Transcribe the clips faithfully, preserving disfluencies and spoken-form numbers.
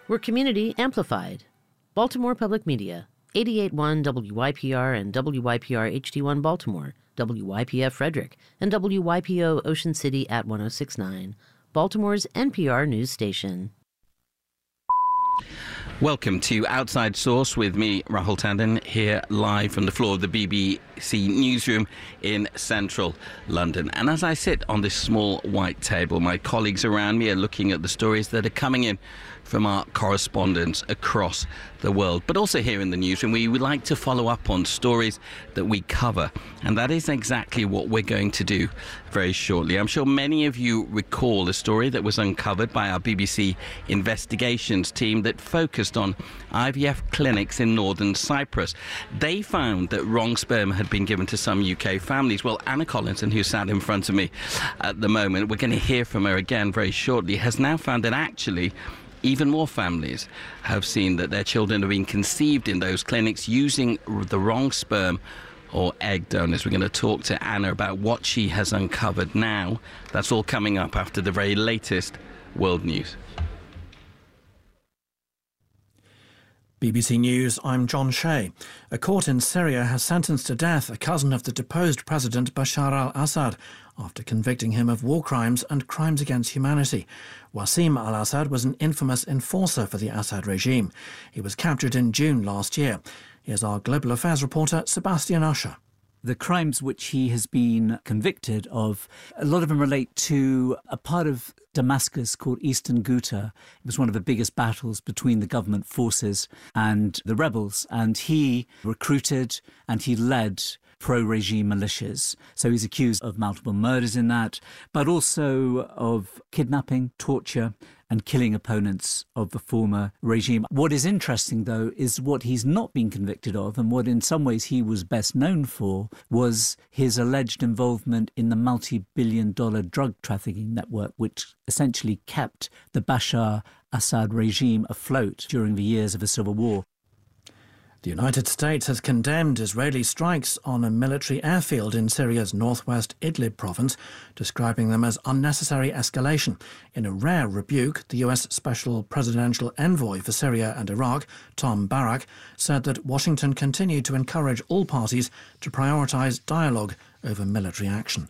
We're community amplified. Baltimore Public Media, eighty-eight point one W Y P R and W Y P R H D one Baltimore, W Y P F Frederick, and W Y P O Ocean City at one oh six point nine, Baltimore's N P R news station. Welcome to Outside Source with me, Rahul Tandon, here live from the floor of the B B C newsroom in central London. And as I sit on this small white table, my colleagues around me are looking at the stories that are coming in from our correspondents across the world. But also here in the newsroom, we would like to follow up on stories that we cover. And that is exactly what we're going to do very shortly. I'm sure many of you recall a story that was uncovered by our B B C investigations team that focused on I V F clinics in northern Cyprus. They found that wrong sperm had been given to some U K families. Well, Anna Collinson, who sat in front of me at the moment, we're going to hear from her again very shortly, has now found that actually even more families have seen that their children have been conceived in those clinics using the wrong sperm or egg donors. We're going to talk to Anna about what she has uncovered now. That's all coming up after the very latest world news. B B C News, I'm John Shea. A court in Syria has sentenced to death a cousin of the deposed President Bashar al-Assad after convicting him of war crimes and crimes against humanity. Wassim al-Assad was an infamous enforcer for the Assad regime. He was captured in June last year. Here's our Global Affairs reporter, Sebastian Usher. The crimes which he has been convicted of, a lot of them relate to a part of Damascus called Eastern Ghouta. It was one of the biggest battles between the government forces and the rebels, and he recruited and he led pro-regime militias. So he's accused of multiple murders in that, but also of kidnapping, torture, and killing opponents of the former regime. What is interesting, though, is what he's not been convicted of, and what in some ways he was best known for, was his alleged involvement in the multi-billion dollar drug trafficking network, which essentially kept the Bashar Assad regime afloat during the years of the civil war. The United States has condemned Israeli strikes on a military airfield in Syria's northwest Idlib province, describing them as unnecessary escalation. In a rare rebuke, the U S Special Presidential Envoy for Syria and Iraq, Tom Barak, said that Washington continued to encourage all parties to prioritise dialogue over military action.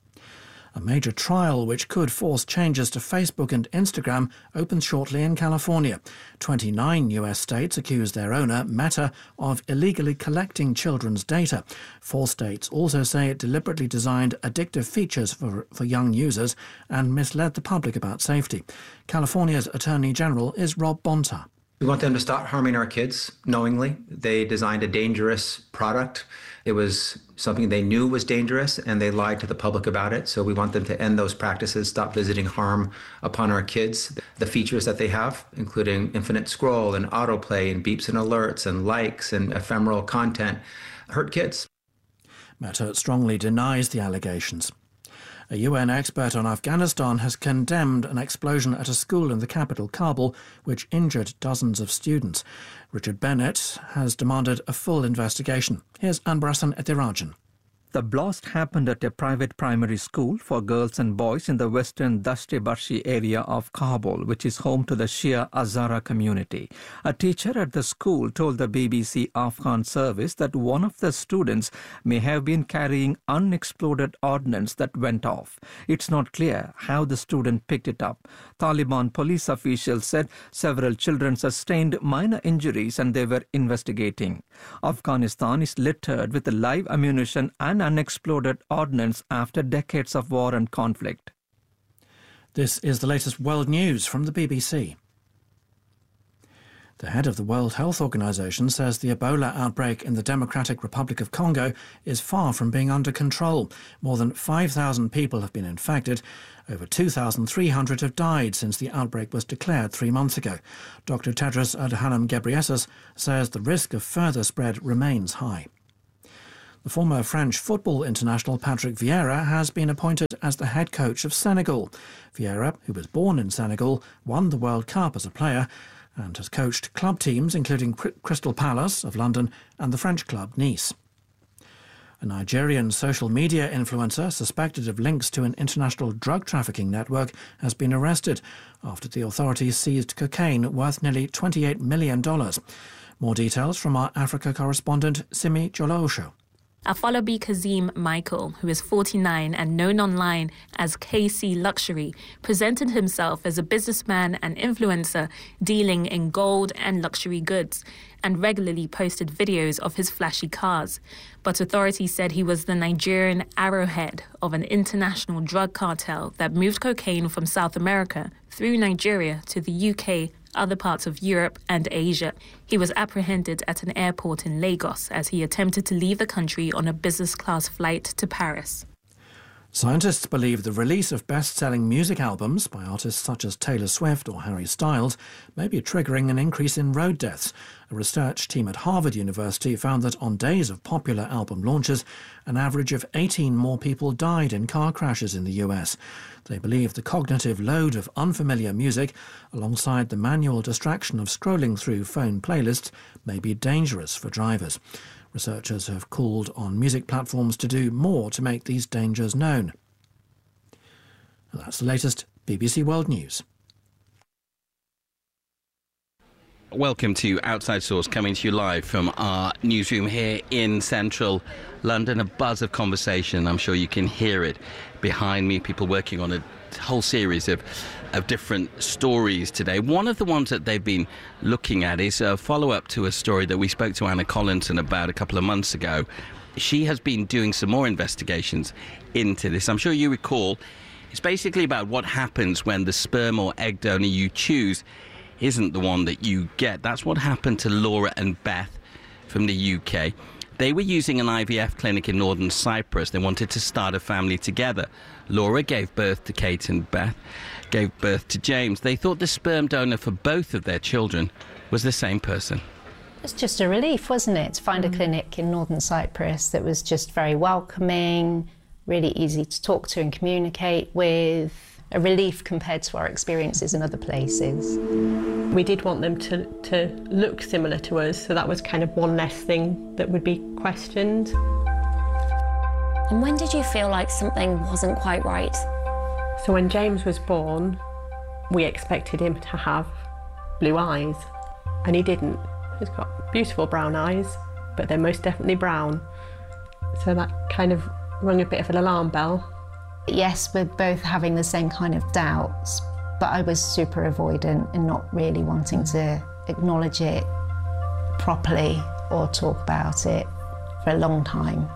A major trial which could force changes to Facebook and Instagram opens shortly in California. twenty-nine U S states accuse their owner, Meta, of illegally collecting children's data. Four states also say it deliberately designed addictive features for, for young users and misled the public about safety. California's Attorney General is Rob Bonta. We want them to stop harming our kids knowingly. They designed a dangerous product. It was something they knew was dangerous, and they lied to the public about it. So we want them to end those practices, stop visiting harm upon our kids. The features that they have, including infinite scroll and autoplay and beeps and alerts and likes and ephemeral content, hurt kids. Meta strongly denies the allegations. A U N expert on Afghanistan has condemned an explosion at a school in the capital, Kabul, which injured dozens of students. Richard Bennett has demanded a full investigation. Here's Anbrasan Ethirajan. The blast happened at a private primary school for girls and boys in the western Dashti-Barshi area of Kabul, which is home to the Shia Hazara community. A teacher at the school told the B B C Afghan service that one of the students may have been carrying unexploded ordnance that went off. It's not clear how the student picked it up. Taliban police officials said several children sustained minor injuries and they were investigating. Afghanistan is littered with live ammunition and unexploded ordnance after decades of war and conflict. This is the latest world news from the B B C. The head of the World Health Organization says the Ebola outbreak in the Democratic Republic of Congo is far from being under control. More than five thousand people have been infected. Over two thousand three hundred have died since the outbreak was declared three months ago. Doctor Tedros Adhanom Ghebreyesus says the risk of further spread remains high. The former French football international Patrick Vieira has been appointed as the head coach of Senegal. Vieira, who was born in Senegal, won the World Cup as a player and has coached club teams including Crystal Palace of London and the French club Nice. A Nigerian social media influencer suspected of links to an international drug trafficking network has been arrested after the authorities seized cocaine worth nearly twenty-eight million dollars. More details from our Africa correspondent, Simi Jolosho. Afolabi Kazim Michael, who is forty-nine and known online as K C Luxury, presented himself as a businessman and influencer dealing in gold and luxury goods, and regularly posted videos of his flashy cars. But authorities said he was the Nigerian arrowhead of an international drug cartel that moved cocaine from South America through Nigeria to the U K, other parts of Europe and Asia. He was apprehended at an airport in Lagos as he attempted to leave the country on a business-class flight to Paris. Scientists believe the release of best-selling music albums by artists such as Taylor Swift or Harry Styles may be triggering an increase in road deaths. A research team at Harvard University found that on days of popular album launches, an average of eighteen more people died in car crashes in the U S. They believe the cognitive load of unfamiliar music, alongside the manual distraction of scrolling through phone playlists, may be dangerous for drivers. Researchers have called on music platforms to do more to make these dangers known. And that's the latest B B C World News. Welcome to Outside Source, coming to you live from our newsroom here in central London. A buzz of conversation. I'm sure you can hear it behind me. People working on a whole series of, of different stories today. One of the ones that they've been looking at is a follow-up to a story that we spoke to Anna Collinson about a couple of months ago. She has been doing some more investigations into this. I'm sure you recall, it's basically about what happens when the sperm or egg donor you choose isn't the one that you get. That's what happened to Laura and Beth from the U K. They were using an I V F clinic in northern Cyprus. They wanted to start a family together. Laura gave birth to Kate and Beth, gave birth to James. They thought the sperm donor for both of their children was the same person. It's just a relief, wasn't it, to find a clinic in northern Cyprus that was just very welcoming, really easy to talk to and communicate with. A relief compared to our experiences in other places. We did want them to, to look similar to us, so that was kind of one less thing that would be questioned. And when did you feel like something wasn't quite right? So when James was born, we expected him to have blue eyes, and he didn't. He's got beautiful brown eyes, but they're most definitely brown. So that kind of rung a bit of an alarm bell. Yes, we're both having the same kind of doubts, but I was super avoidant and not really wanting to acknowledge it properly or talk about it for a long time.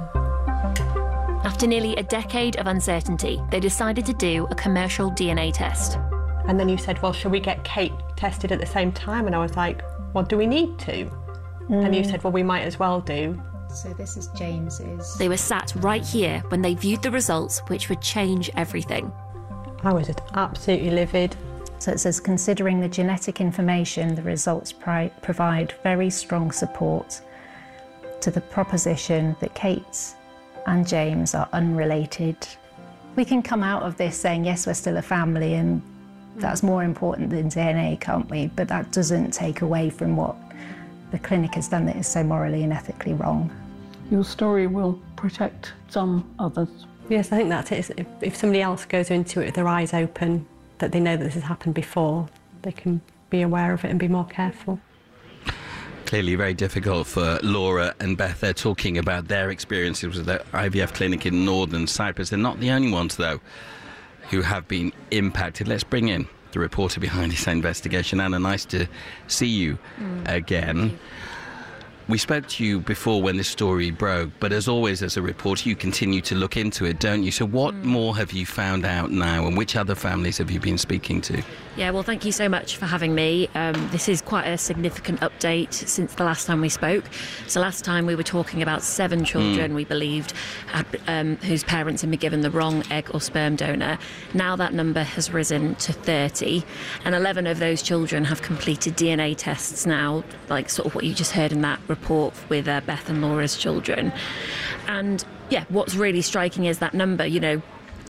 Mm. After nearly a decade of uncertainty, they decided to do a commercial D N A test. And then you said, well, shall we get Kate tested at the same time? And I was like, well, do we need to? Mm. And you said, well, we might as well do. So this is James's. They were sat right here when they viewed the results, which would change everything. I was just absolutely livid. So it says, considering the genetic information, the results pri- provide very strong support to the proposition that Kate and James are unrelated. We can come out of this saying, yes, we're still a family, and that's more important than D N A, can't we? But that doesn't take away from what the clinic has done that is so morally and ethically wrong. Your story will protect some others. Yes, I think that's it. If, if somebody else goes into it with their eyes open, that they know that this has happened before, they can be aware of it and be more careful. Clearly very difficult for Laura and Beth. They're talking about their experiences with the I V F clinic in northern Cyprus. They're not the only ones, though, who have been impacted. Let's bring in the reporter behind this investigation. Anna, nice to see you mm. again. We spoke to you before when this story broke, but as always, as a reporter, you continue to look into it, don't you? So what mm. more have you found out now, and which other families have you been speaking to? Yeah, well, thank you so much for having me. Um, this is quite a significant update since the last time we spoke. So last time we were talking about seven children, mm. we believed, had, um, whose parents had been given the wrong egg or sperm donor. Now that number has risen to thirty, and eleven of those children have completed D N A tests now, like sort of what you just heard in that report with uh, Beth and Laura's children. And yeah, what's really striking is that number, you know,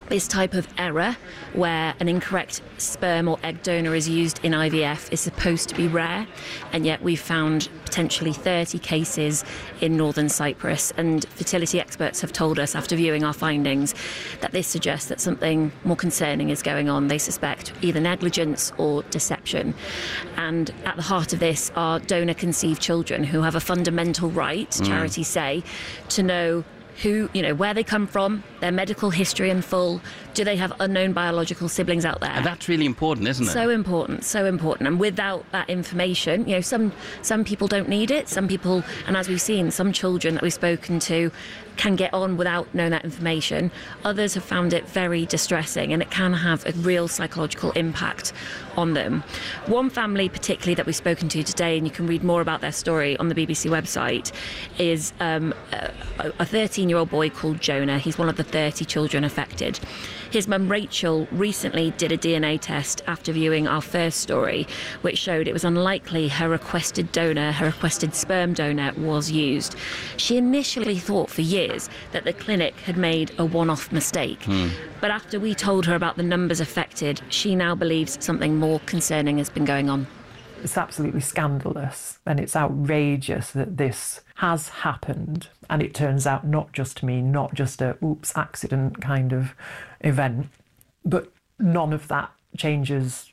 This type of error, where an incorrect sperm or egg donor is used in I V F, is supposed to be rare, and yet we've found potentially thirty cases in Northern Cyprus, and fertility experts have told us after viewing our findings that this suggests that something more concerning is going on. They suspect either negligence or deception. And at the heart of this are donor-conceived children who have a fundamental right, mm. charities say, to know who, you know, where they come from, their medical history in full. Do they have unknown biological siblings out there? And that's really important, isn't it? So important, so important. And without that information, you know, some some people don't need it. Some people, and as we've seen, some children that we've spoken to can get on without knowing that information. Others have found it very distressing, and it can have a real psychological impact on them. One family particularly that we've spoken to today, and you can read more about their story on the B B C website, is um, a thirteen-year-old boy called Jonah. He's one of the thirty children affected. His mum Rachel recently did a D N A test after viewing our first story, which showed it was unlikely her requested donor, her requested sperm donor, was used. She initially thought for years that the clinic had made a one-off mistake. Mm. But after we told her about the numbers affected, she now believes something more concerning has been going on. It's absolutely scandalous, and it's outrageous that this has happened, and it turns out not just to me, not just a oops accident kind of event, but none of that changes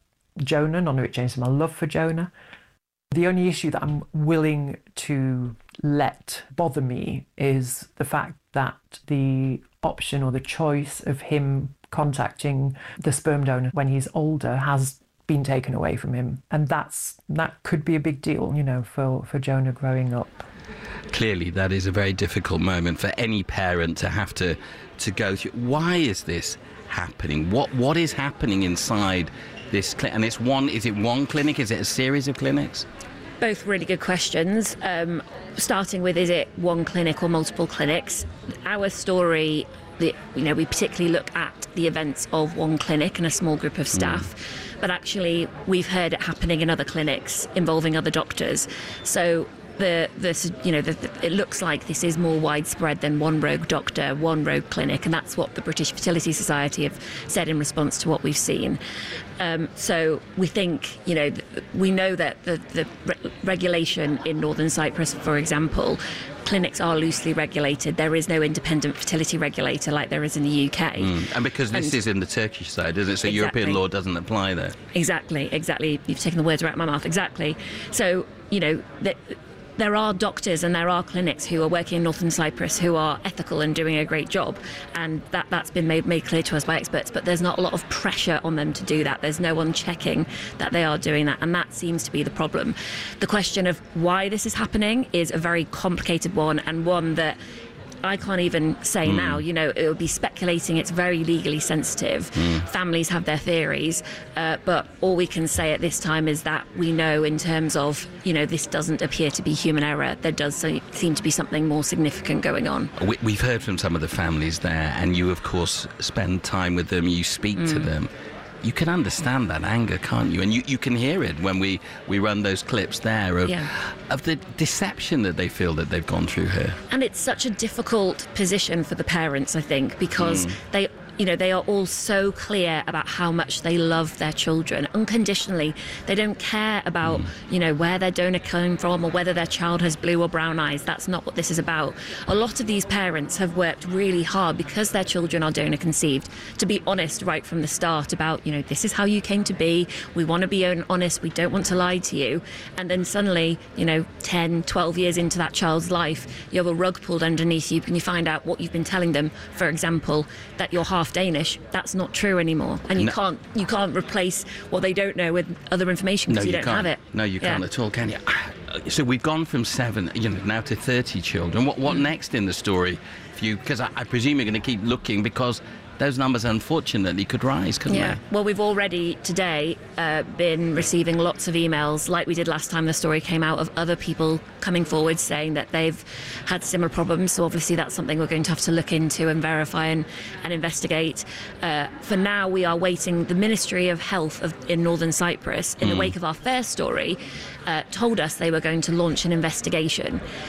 Jonah, none of it changes my love for Jonah. The only issue that I'm willing to let bother me is the fact that the option or the choice of him contacting the sperm donor when he's older has been taken away from him. And that's that could be a big deal, you know, for, for Jonah growing up. Clearly, that is a very difficult moment for any parent to have to, to go through. Why is this happening? What What is happening inside this clinic? And it's one, is it one clinic? Is it a series of clinics? Both really good questions. Um, starting with, is it one clinic or multiple clinics? Our story, the, you know, we particularly look at the events of one clinic and a small group of staff. Mm. But actually, we've heard it happening in other clinics involving other doctors. So the, the you know, the, the, it looks like this is more widespread than one rogue doctor, one rogue clinic, and that's what the British Fertility Society have said in response to what we've seen. Um, so we think, you know, we know that the, the re- regulation in Northern Cyprus, for example, clinics are loosely regulated. There is no independent fertility regulator like there is in the U K. Mm. And because this and is in the Turkish side, isn't it? So exactly. European law doesn't apply there. Exactly, exactly. You've taken the words right out of my mouth. Exactly. So, you know, the, there are doctors and there are clinics who are working in Northern Cyprus who are ethical and doing a great job, and that, that's been made, made clear to us by experts, but there's not a lot of pressure on them to do that. There's no one checking that they are doing that, and that seems to be the problem. The question of why this is happening is a very complicated one, and one that I can't even say mm. now. You know, it would be speculating. It's very legally sensitive. Mm. Families have their theories, uh, but all we can say at this time is that we know in terms of, you know, this doesn't appear to be human error. There does seem to be something more significant going on. We, we've heard from some of the families there, and you, of course, spend time with them. You speak mm. to them. You can understand that anger, can't you? And you, you can hear it when we, we run those clips there of, yeah. of the deception that they feel that they've gone through here. And it's such a difficult position for the parents, I think, because mm. they... You know, they are all so clear about how much they love their children unconditionally. They don't care about, mm. you know, where their donor came from or whether their child has blue or brown eyes. That's not what this is about. A lot of these parents have worked really hard because their children are donor conceived to be honest right from the start about, you know, this is how you came to be. We want to be honest. We don't want to lie to you. And then suddenly, you know, ten, twelve years into that child's life, you have a rug pulled underneath you and you find out what you've been telling them. For example, that you're half Danish. That's not true anymore, and you no. can't you can't replace what they don't know with other information because no, you, you don't can't. have it. No, you yeah. can't at all, can you? So we've gone from seven, you know, now to thirty children. What what mm. next in the story for you? Because I, I presume you're going to keep looking, because those numbers unfortunately could rise, couldn't yeah. they? Well, we've already today uh, been receiving lots of emails, like we did last time the story came out, of other people coming forward saying that they've had similar problems. So obviously that's something we're going to have to look into and verify and, and investigate. Uh, for now, we are waiting. The Ministry of Health of, in Northern Cyprus, in mm. the wake of our first story, uh, told us they were going to launch an investigation.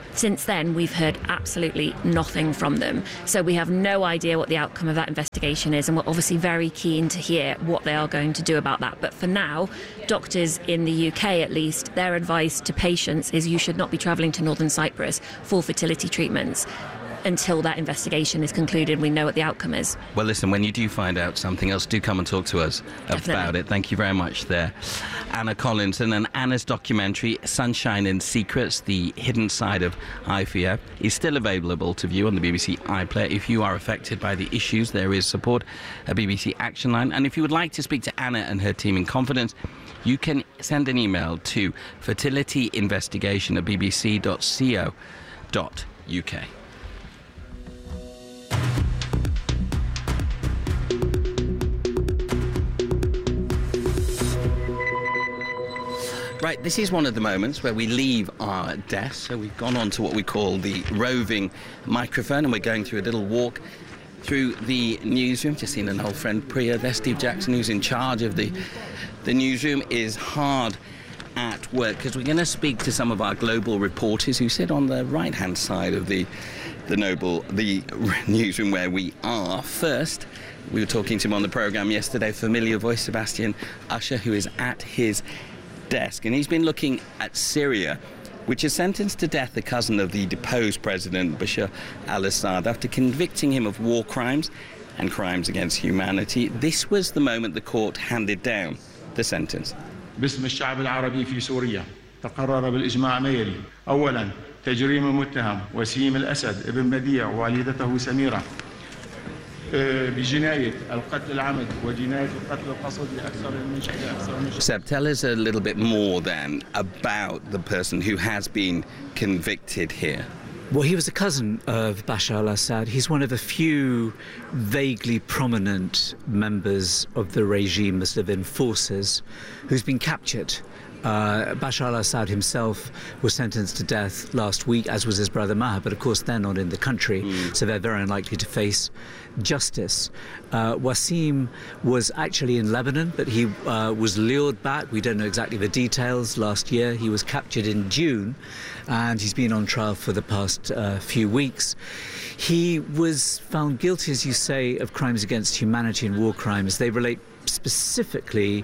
Since then, we've heard absolutely nothing from them. So we have no idea what the outcome of that investigation is, and we're obviously very keen to hear what they are going to do about that. But for now, doctors in the U K at least, their advice to patients is you should not be travelling to Northern Cyprus for fertility treatments until that investigation is concluded and we know what the outcome is. Well, listen, when you do find out something else, do come and talk to us Definitely. about it. Thank you very much there, Anna Collinson. And Anna's documentary, Sunshine and Secrets, The Hidden Side of I V F, is still available to view on the B B C iPlayer. If you are affected by the issues, there is support, a B B C Action Line. And if you would like to speak to Anna and her team in confidence, you can send an email to fertilityinvestigation at b b c dot co dot u k. Right, this is one of the moments where we leave our desk. So we've gone on to what we call the roving microphone, and we're going through a little walk through the newsroom. Just seen an old friend, Priya there. Steve Jackson, who's in charge of the, the newsroom, is hard at work, because we're going to speak to some of our global reporters who sit on the right-hand side of the, the noble, the newsroom where we are. First, we were talking to him on the programme yesterday, familiar voice, Sebastian Usher, who is at his desk, and he's been looking at Syria, which has sentenced to death the cousin of the deposed president Bashar al-Assad after convicting him of war crimes and crimes against humanity. This was the moment the court handed down the sentence. باسم الشعب العربي في سوريا تقرر بالإجماع ما يلي. أولا تجريم المتهم وسيم الأسد ابن بديع ووالدته سميرة بجناية القتل العمد وجناية القتل القصد لأكثر من شخص. Seb, tell us a little bit more then about the person who has been convicted here. Well, he was a cousin of Bashar al-Assad. He's one of a few vaguely prominent members of the regime Muslim forces who's been captured. Uh, Bashar al-Assad himself was sentenced to death last week, as was his brother Maher, but of course they're not in the country, mm. so they're very unlikely to face justice. Uh, Wasim was actually in Lebanon, but he uh, was lured back. We don't know exactly the details. Last year he was captured in June, and he's been on trial for the past uh, few weeks. He was found guilty, as you say, of crimes against humanity and war crimes. They relate specifically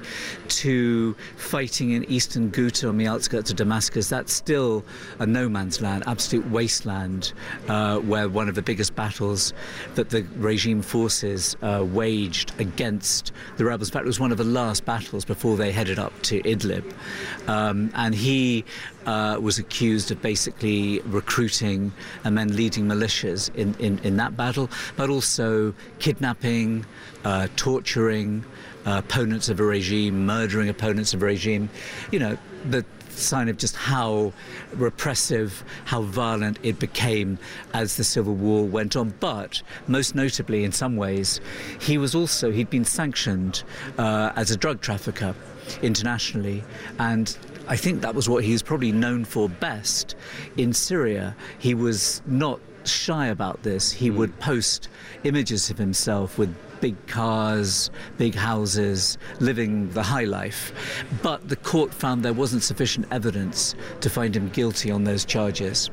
to fighting in eastern Ghouta on the outskirts of Damascus. That's still a no man's land, absolute wasteland, uh, where one of the biggest battles that the regime forces uh, waged against the rebels. In fact, it was one of the last battles before they headed up to Idlib. Um, and he uh, was accused of basically recruiting and then leading militias in, in, in that battle, but also kidnapping, uh, torturing, Uh, opponents of a regime, murdering opponents of a regime, you know, the sign of just how repressive, how violent it became as the civil war went on. But most notably, in some ways, he was also, he'd been sanctioned uh, as a drug trafficker internationally, and I think that was what he was probably known for best in Syria. He was not shy about this. He would post images of himself with big cars, big houses, living the high life. But the court found there wasn't sufficient evidence to find him guilty on those charges.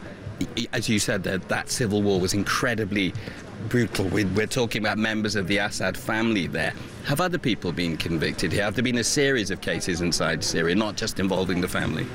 As you said, that that civil war was incredibly brutal. We're talking about members of the Assad family there. Have other people been convicted here? Have there been a series of cases inside Syria, not just involving the family?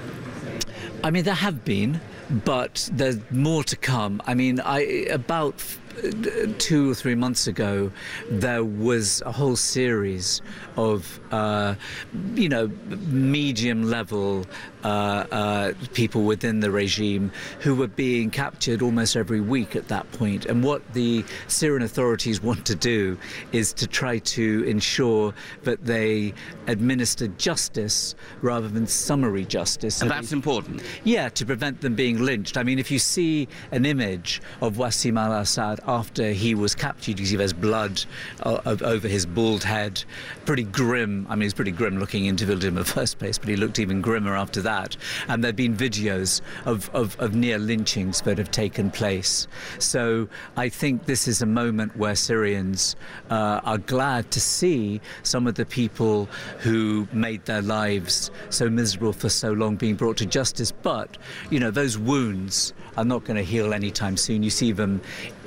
I mean, there have been, but there's more to come. I mean, I about two or three months ago, there was a whole series of, uh, you know, medium-level uh, uh, people within the regime who were being captured almost every week at that point. And what the Syrian authorities want to do is to try to ensure that they administer justice rather than summary justice. And that's important. Yeah, to prevent them being lynched. I mean, if you see an image of Wasim al-Assad after he was captured. You see there's blood uh, over his bald head. Pretty grim. I mean, he's pretty grim looking interviewed him in the first place, but he looked even grimmer after that. And there have been videos of, of, of near lynchings that have taken place. So I think this is a moment where Syrians uh, are glad to see some of the people who made their lives so miserable for so long being brought to justice. But, you know, those wounds are not going to heal anytime soon. You see them,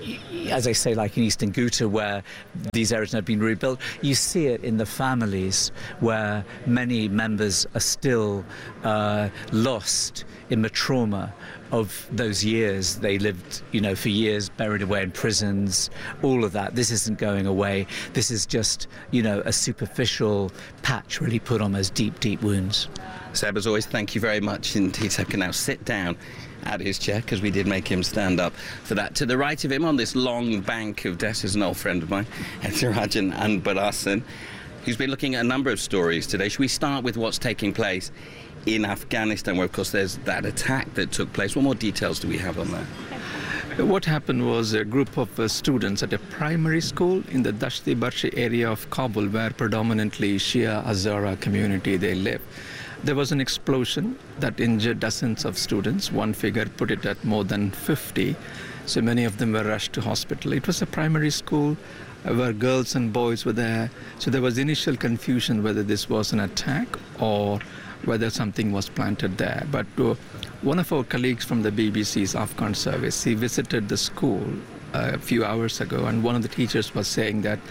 as I say, like in Eastern Ghouta, where these areas have been rebuilt. You see it in the families where many members are still uh, lost in the trauma of those years. They lived, you know, for years buried away in prisons, all of that. This isn't going away. This is just, you know, a superficial patch really put on those deep, deep wounds. Seb, as always, thank you very much indeed. Seb can now sit down at his chair, because we did make him stand up for that. To the right of him on this long bank of desks is an old friend of mine, Ethirajan Anbarasan, who's been looking at a number of stories today. Should we start with what's taking place in Afghanistan, where, of course, there's that attack that took place? What more details do we have on that? What happened was a group of uh, students at a primary school in the Dashti Barshi area of Kabul, where predominantly Shia Hazara community they live. There was an explosion that injured dozens of students. One figure put it at more than fifty. So many of them were rushed to hospital. It was a primary school uh, where girls and boys were there. So there was initial confusion whether this was an attack or whether something was planted there. But uh, one of our colleagues from the B B C's Afghan service, he visited the school uh, a few hours ago, and one of the teachers was saying that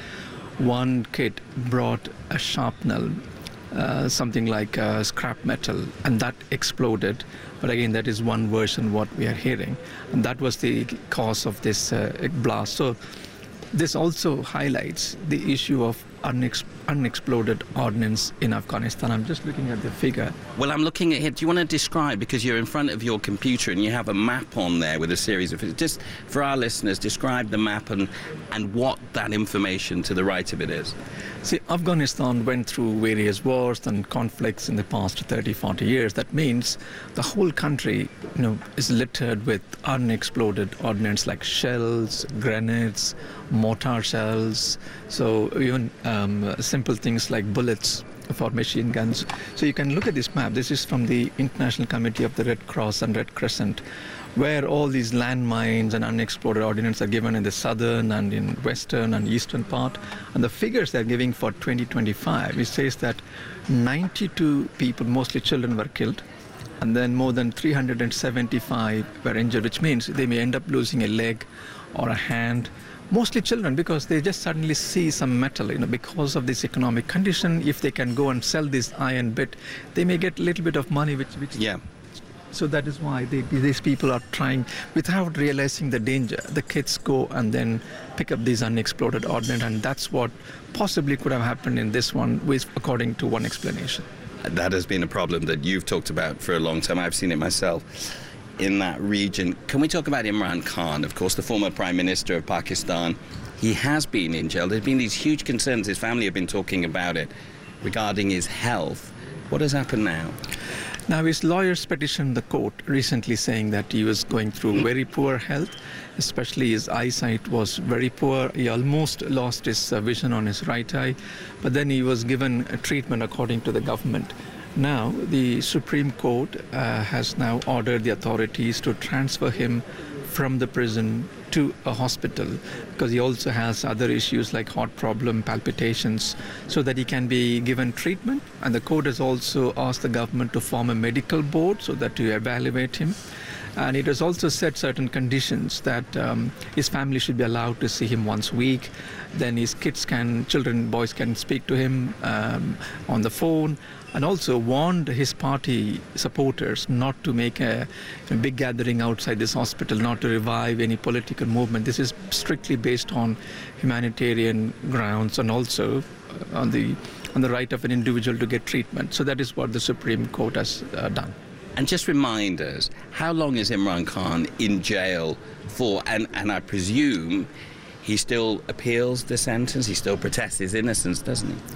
one kid brought a sharpener, uh, something like uh, scrap metal, and that exploded. But again, that is one version what we are hearing, and that was the cause of this uh, blast. So this also highlights the issue of unex- unexploded ordnance in Afghanistan. I'm just looking at the figure. Well, I'm looking at it. Do you want to describe, because you're in front of your computer and you have a map on there with a series of, just for our listeners, describe the map and, and what that information to the right of it is. See, Afghanistan went through various wars and conflicts in the past thirty, forty years. That means the whole country, you know, is littered with unexploded ordnance like shells, grenades, mortar shells, so even um, simple things like bullets for machine guns. So you can look at this map. This is from the International Committee of the Red Cross and Red Crescent, where all these landmines and unexploded ordnance are given in the southern and in western and eastern part. And the figures they're giving for twenty twenty-five, it says that ninety-two people, mostly children, were killed, and then more than three hundred seventy-five were injured, which means they may end up losing a leg or a hand. Mostly children, because they just suddenly see some metal, you know, because of this economic condition. If they can go and sell this iron bit, they may get a little bit of money, which, which yeah. So that is why they, these people are trying, without realizing the danger, the kids go and then pick up these unexploded ordnance, and that's what possibly could have happened in this one, with, according to one explanation. That has been a problem that you've talked about for a long time. I've seen it myself in that region. Can we talk about Imran Khan, of course, the former Prime Minister of Pakistan? He has been in jail. There's been these huge concerns. His family have been talking about it regarding his health. What has happened now? Now, his lawyers petitioned the court recently saying that he was going through very poor health, especially his eyesight was very poor. He almost lost his uh, vision on his right eye, but then he was given a treatment according to the government. Now, the Supreme Court uh, has now ordered the authorities to transfer him from the prison to a hospital, because he also has other issues like heart problem, palpitations, so that he can be given treatment. And the court has also asked the government to form a medical board so that to evaluate him. And it has also set certain conditions that um, his family should be allowed to see him once a week. Then his kids can, children, boys can speak to him um, on the phone, and also warned his party supporters not to make a, a big gathering outside this hospital, not to revive any political movement. This is strictly based on humanitarian grounds, and also on the on the right of an individual to get treatment. So that is what the Supreme Court has uh, done. And just remind us, how long is Imran Khan in jail for? And, and I presume he still appeals the sentence, he still protests his innocence, doesn't he?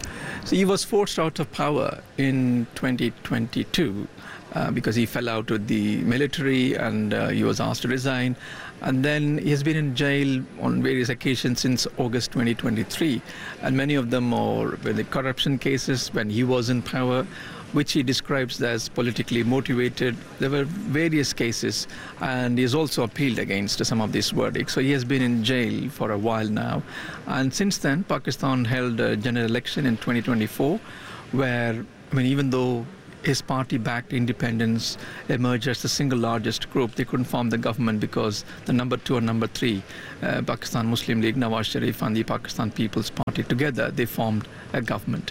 So he was forced out of power in twenty twenty-two uh, because he fell out with the military and uh, he was asked to resign. And then he has been in jail on various occasions since August twenty twenty-three. And many of them are with the corruption cases when he was in power, which he describes as politically motivated. There were various cases, and he has also appealed against some of these verdicts. So he has been in jail for a while now. And since then, Pakistan held a general election in twenty twenty-four, where, I mean, even though his party-backed independents emerged as the single largest group, they couldn't form the government because the number two or number three, uh, Pakistan Muslim League, Nawaz Sharif and the Pakistan People's Party together, they formed a government.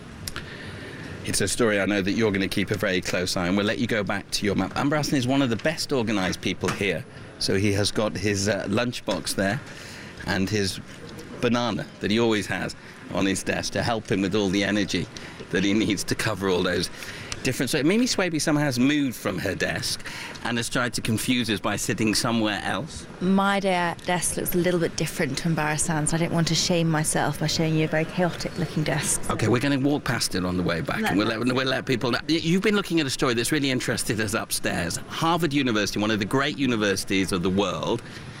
It's a story I know that you're going to keep a very close eye on. We'll let you go back to your map. Amber Hassan is one of the best organised people here. So he has got his uh, lunchbox there and his banana that he always has on his desk to help him with all the energy that he needs to cover all those different... So Mimi Swaby somehow has moved from her desk and has tried to confuse us by sitting somewhere else. My desk looks a little bit different to Amber Hassan, so I didn't want to shame myself by showing you a very chaotic-looking desk. So. OK, we're going to walk past it on the way back, no, and we'll let, we'll let people know. You've been looking at a story that's really interested us upstairs. Harvard University, one of the great universities of the world,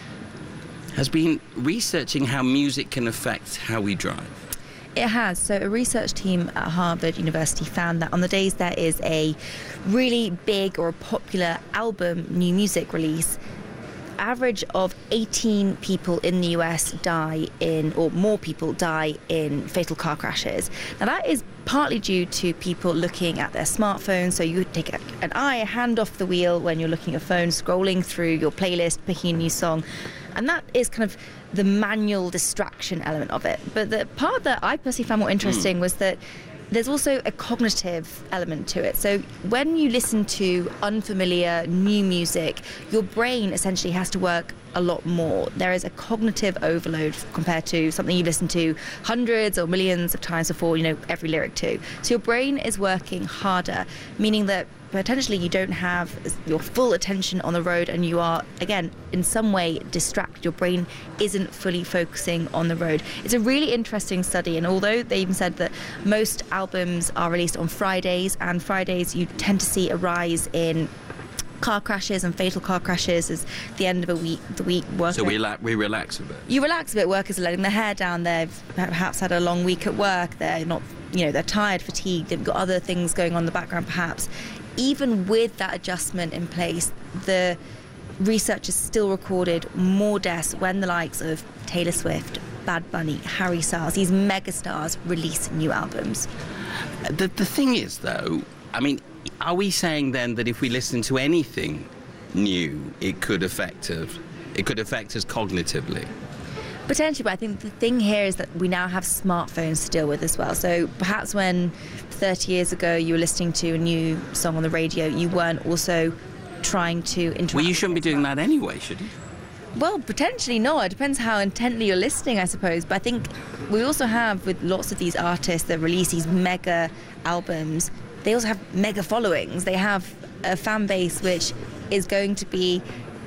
has been researching how music can affect how we drive. It has. So a research team at Harvard University found that on the days there is a really big or a popular album new music release, average of eighteen people in the U S die in, or more people die in fatal car crashes. Now that is partly due to people looking at their smartphones. So you take an eye, a hand off the wheel when you're looking at your phone, scrolling through your playlist, picking a new song. And that is kind of the manual distraction element of it. But the part that I personally found more interesting mm. was that there's also a cognitive element to it. So when you listen to unfamiliar new music, your brain essentially has to work a lot more. There is a cognitive overload compared to something you listen to hundreds or millions of times before, you know, every lyric to. So your brain is working harder, meaning that potentially you don't have your full attention on the road and you are, again, in some way distracted. Your brain isn't fully focusing on the road. It's a really interesting study, and although they even said that most albums are released on Fridays, and Fridays you tend to see a rise in car crashes and fatal car crashes as the end of a week, the week work. So we, la- we relax a bit. You relax a bit. Workers are letting their hair down. They've perhaps had a long week at work. They're not, you know, they're tired, fatigued. They've got other things going on in the background, perhaps. Even with that adjustment in place, the researchers still recorded more deaths when the likes of Taylor Swift, Bad Bunny, Harry Styles, these megastars release new albums. The, the thing is, though, I mean, are we saying then that if we listen to anything new, it could affect us, it could affect us cognitively? Potentially, but I think the thing here is that we now have smartphones to deal with as well. So perhaps when thirty years ago you were listening to a new song on the radio, you weren't also trying to interact. Well, you shouldn't be doing that anyway, should you? Well, potentially not. It depends how intently you're listening, I suppose. But I think we also have, with lots of these artists that release these mega albums, they also have mega followings. They have a fan base which is going to be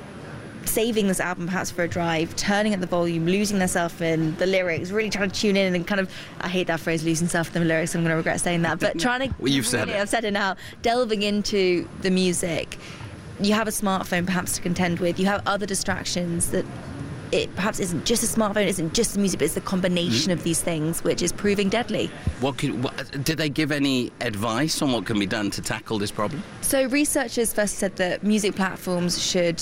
saving this album perhaps for a drive, turning up the volume, losing themselves in the lyrics, really trying to tune in and kind of, I hate that phrase, losing self in the lyrics, I'm going to regret saying that, but trying to, well, you've said really, it. I've said it now, delving into the music. You have a smartphone perhaps to contend with, you have other distractions that it perhaps isn't just a smartphone, it isn't just the music, but it's the combination mm-hmm. of these things which is proving deadly. What could, what, did they give any advice on what can be done to tackle this problem? So researchers first said that music platforms should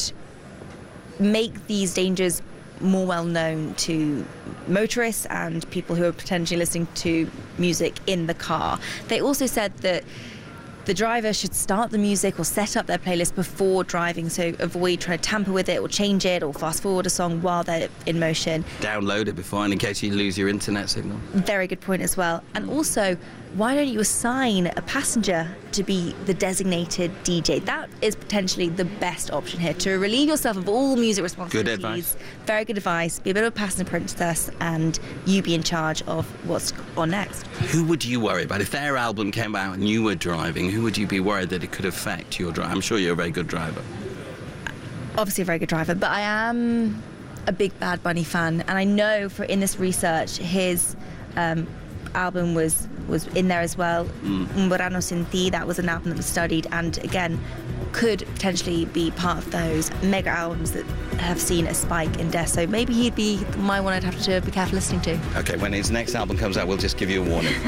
make these dangers more well known to motorists and people who are potentially listening to music in the car. They also said that the driver should start the music or set up their playlist before driving, so avoid trying to tamper with it or change it or fast forward a song while they're in motion. Download it before, in case you lose your internet signal. Very good point as well. And also, why don't you assign a passenger to be the designated D J? That is potentially the best option here, to relieve yourself of all music responsibilities. Good advice. Very good advice. Be a bit of a passenger princess and you be in charge of what's on next. Who would you worry about? If their album came out and you were driving, who would you be worried that it could affect your drive? I'm sure you're a very good driver. Obviously a very good driver, but I am a big Bad Bunny fan, and I know for in this research his... Um, album was was in there as well. Mm. Murano Sin Ti, that was an album that was studied, and again could potentially be part of those mega albums that have seen a spike in death. So maybe he'd be my one I'd have to be careful listening to. Okay, when his next album comes out, we'll just give you a warning.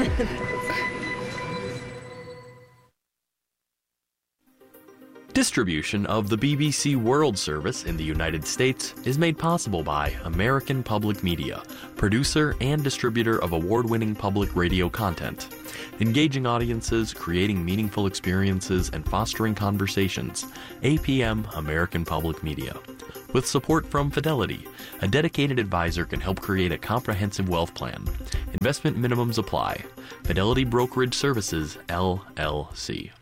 Distribution of the B B C World Service in the United States is made possible by American Public Media, producer and distributor of award-winning public radio content. Engaging audiences, creating meaningful experiences, and fostering conversations. A P M American Public Media. With support from Fidelity, a dedicated advisor can help create a comprehensive wealth plan. Investment minimums apply. Fidelity Brokerage Services, L L C.